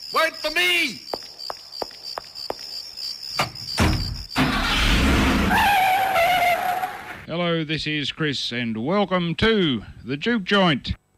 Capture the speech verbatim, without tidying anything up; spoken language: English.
Wait for me! Hello, this is Chris, and welcome to The Juke Joint.